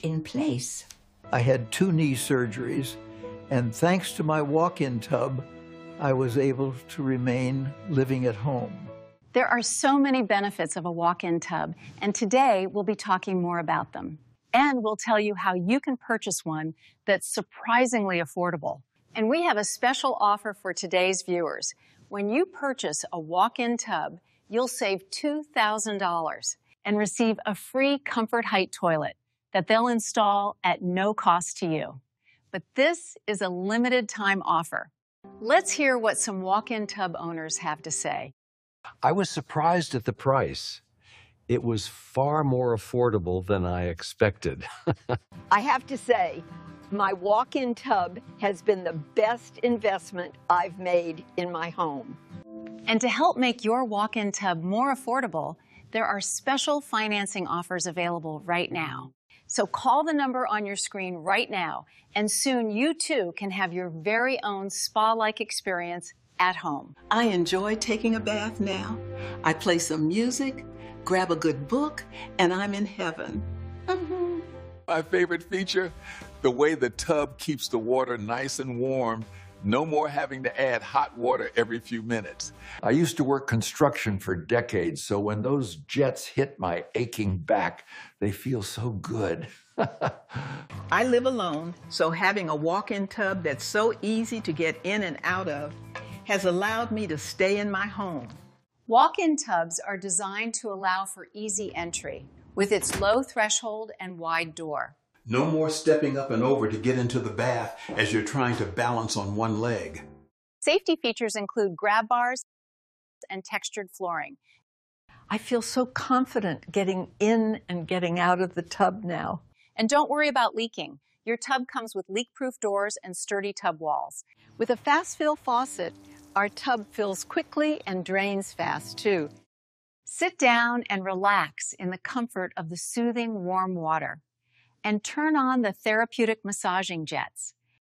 in place. I had 2 knee surgeries, and thanks to my walk-in tub, I was able to remain living at home. There are so many benefits of a walk-in tub, and today we'll be talking more about them. And we'll tell you how you can purchase one that's surprisingly affordable. And we have a special offer for today's viewers. When you purchase a walk-in tub, you'll save $2,000 and receive a free Comfort Height toilet that they'll install at no cost to you. But this is a limited time offer. Let's hear what some walk-in tub owners have to say. I was surprised at the price. It was far more affordable than I expected. I have to say, my walk-in tub has been the best investment I've made in my home. And to help make your walk-in tub more affordable, there are special financing offers available right now. So call the number on your screen right now, and soon you too can have your very own spa-like experience at home. I enjoy taking a bath now. I play some music, grab a good book, and I'm in heaven. My favorite feature, the way the tub keeps the water nice and warm. No more having to add hot water every few minutes. I used to work construction for decades, so when those jets hit my aching back, they feel so good. I live alone, so having a walk-in tub that's so easy to get in and out of has allowed me to stay in my home. Walk-in tubs are designed to allow for easy entry with its low threshold and wide door. No more stepping up and over to get into the bath as you're trying to balance on one leg. Safety features include grab bars and textured flooring. I feel so confident getting in and getting out of the tub now. And don't worry about leaking. Your tub comes with leak-proof doors and sturdy tub walls. With a fast fill faucet, our tub fills quickly and drains fast too. Sit down and relax in the comfort of the soothing, warm water. And turn on the therapeutic massaging jets.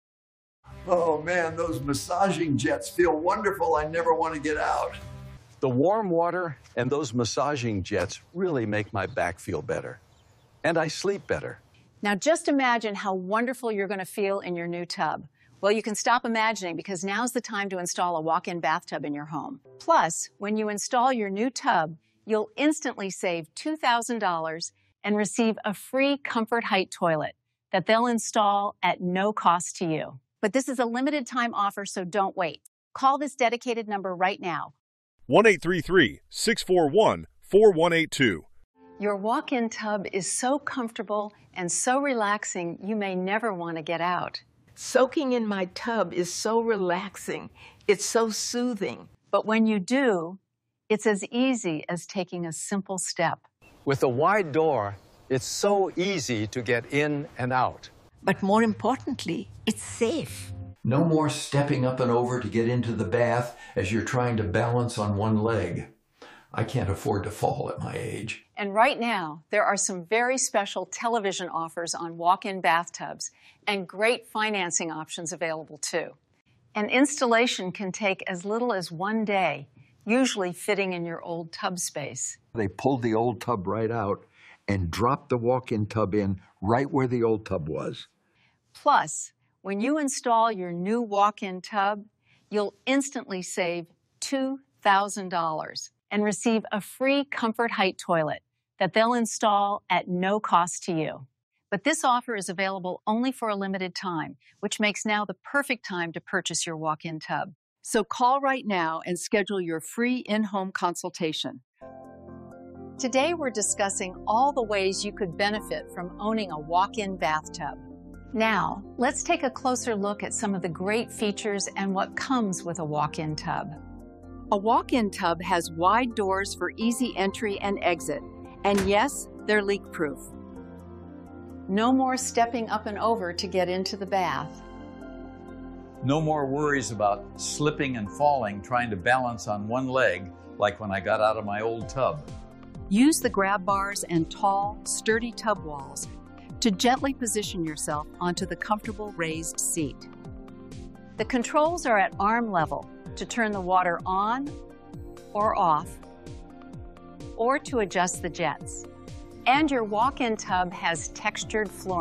Oh man, those massaging jets feel wonderful. I never want to get out. The warm water and those massaging jets really make my back feel better. And I sleep better. Now just imagine how wonderful you're going to feel in your new tub. Well, you can stop imagining because now's the time to install a walk-in bathtub in your home. Plus, when you install your new tub, you'll instantly save $2,000 and receive a free Comfort Height toilet that they'll install at no cost to you. But this is a limited time offer, so don't wait. Call this dedicated number right now. 1-833-641-4182. Your walk-in tub is so comfortable and so relaxing, you may never want to get out. Soaking in my tub is so relaxing. It's so soothing. But when you do, it's as easy as taking a simple step. With a wide door, it's so easy to get in and out. But more importantly, it's safe. No more stepping up and over to get into the bath as you're trying to balance on one leg. I can't afford to fall at my age. And right now, there are some very special television offers on walk-in bathtubs and great financing options available too. An installation can take as little as 1 day, usually fitting in your old tub space. They pulled the old tub right out and dropped the walk-in tub in right where the old tub was. Plus, when you install your new walk-in tub, you'll instantly save $2,000 and receive a free Comfort Height toilet that they'll install at no cost to you. But this offer is available only for a limited time, which makes now the perfect time to purchase your walk-in tub. So call right now and schedule your free in-home consultation. Today we're discussing all the ways you could benefit from owning a walk-in bathtub. Now, let's take a closer look at some of the great features and what comes with a walk-in tub. A walk-in tub has wide doors for easy entry and exit, and yes, they're leak-proof. No more stepping up and over to get into the bath. No more worries about slipping and falling trying to balance on one leg like when I got out of my old tub. Use the grab bars and tall, sturdy tub walls to gently position yourself onto the comfortable raised seat. The controls are at arm level to turn the water on or off, or to adjust the jets. And your walk-in tub has textured flooring.